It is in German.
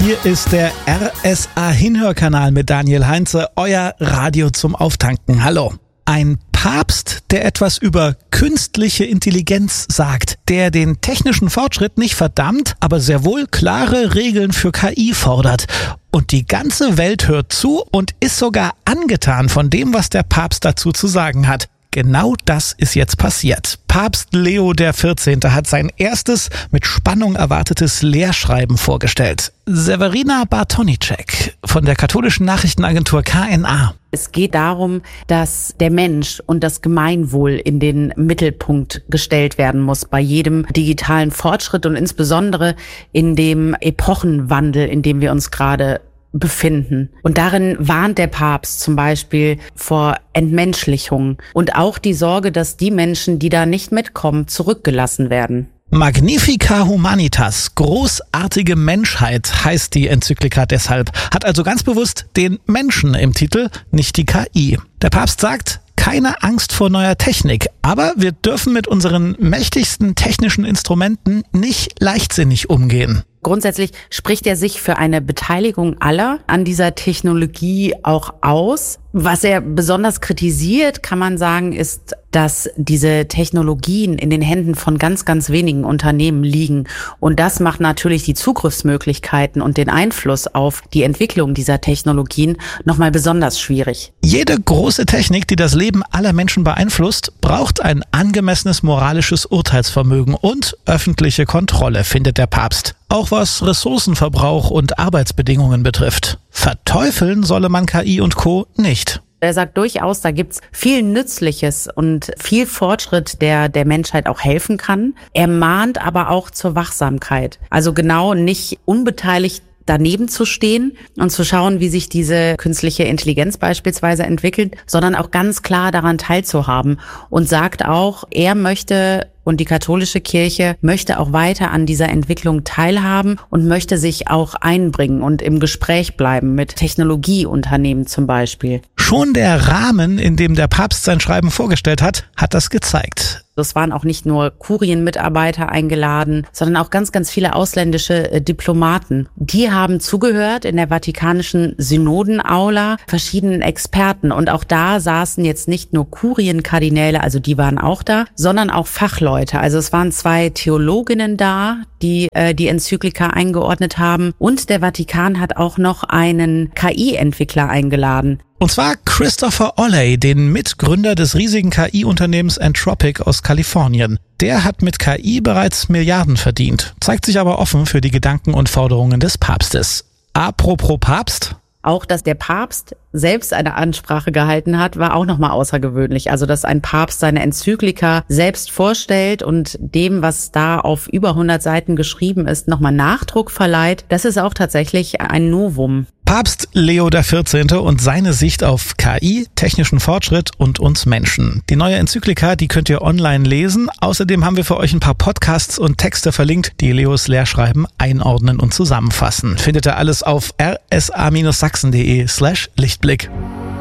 Hier ist der RSA-Hinhörkanal mit Daniel Heinze, euer Radio zum Auftanken. Hallo. Ein Papst, der etwas über künstliche Intelligenz sagt, der den technischen Fortschritt nicht verdammt, aber sehr wohl klare Regeln für KI fordert. Und die ganze Welt hört zu und ist sogar angetan von dem, was der Papst dazu zu sagen hat. Genau das ist jetzt passiert. Papst Leo XIV. Hat sein erstes, mit Spannung erwartetes Lehrschreiben vorgestellt. Severina Bartonicek von der katholischen Nachrichtenagentur KNA. Es geht darum, dass der Mensch und das Gemeinwohl in den Mittelpunkt gestellt werden muss bei jedem digitalen Fortschritt und insbesondere in dem Epochenwandel, in dem wir uns gerade befinden. Und darin warnt der Papst zum Beispiel vor Entmenschlichung und auch die Sorge, dass die Menschen, die da nicht mitkommen, zurückgelassen werden. Magnifica Humanitas, großartige Menschheit heißt die Enzyklika deshalb, hat also ganz bewusst den Menschen im Titel, nicht die KI. Der Papst sagt, keine Angst vor neuer Technik, aber wir dürfen mit unseren mächtigsten technischen Instrumenten nicht leichtsinnig umgehen. Grundsätzlich spricht er sich für eine Beteiligung aller an dieser Technologie auch aus. Was er besonders kritisiert, kann man sagen, ist, dass diese Technologien in den Händen von ganz, ganz wenigen Unternehmen liegen. Und das macht natürlich die Zugriffsmöglichkeiten und den Einfluss auf die Entwicklung dieser Technologien nochmal besonders schwierig. Jede große Technik, die das Leben aller Menschen beeinflusst, braucht ein angemessenes moralisches Urteilsvermögen und öffentliche Kontrolle, findet der Papst. Auch was Ressourcenverbrauch und Arbeitsbedingungen betrifft. Verteufeln solle man KI und Co. nicht. Er sagt durchaus, da gibt's viel Nützliches und viel Fortschritt, der Menschheit auch helfen kann. Er mahnt aber auch zur Wachsamkeit. Also genau nicht unbeteiligt daneben zu stehen und zu schauen, wie sich diese künstliche Intelligenz beispielsweise entwickelt, sondern auch ganz klar daran teilzuhaben und sagt auch, er möchte und die katholische Kirche möchte auch weiter an dieser Entwicklung teilhaben und möchte sich auch einbringen und im Gespräch bleiben mit Technologieunternehmen zum Beispiel. Schon der Rahmen, in dem der Papst sein Schreiben vorgestellt hat, hat das gezeigt. Es waren auch nicht nur Kurienmitarbeiter eingeladen, sondern auch ganz, ganz viele ausländische Diplomaten. Die haben zugehört in der Vatikanischen Synodenaula verschiedenen Experten. Und auch da saßen jetzt nicht nur Kurienkardinäle, also die waren auch da, sondern auch Fachleute. Also es waren 2 Theologinnen da, die die Enzyklika eingeordnet haben. Und der Vatikan hat auch noch einen KI-Entwickler eingeladen. Und zwar Christopher Olley, den Mitgründer des riesigen KI-Unternehmens Anthropic aus Kalifornien. Der hat mit KI bereits Milliarden verdient, zeigt sich aber offen für die Gedanken und Forderungen des Papstes. Apropos Papst. Auch, dass der Papst selbst eine Ansprache gehalten hat, war auch nochmal außergewöhnlich. Also, dass ein Papst seine Enzyklika selbst vorstellt und dem, was da auf über 100 Seiten geschrieben ist, nochmal Nachdruck verleiht, das ist auch tatsächlich ein Novum. Papst Leo XIV. Und seine Sicht auf KI, technischen Fortschritt und uns Menschen. Die neue Enzyklika, die könnt ihr online lesen. Außerdem haben wir für euch ein paar Podcasts und Texte verlinkt, die Leos Lehrschreiben einordnen und zusammenfassen. Findet ihr alles auf rsa-sachsen.de/Lichtblick.